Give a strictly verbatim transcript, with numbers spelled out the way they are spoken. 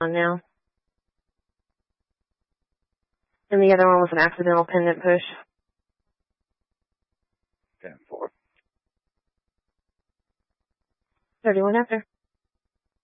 on now. And the other one was an accidental pendant push. ten four. thirty-one after.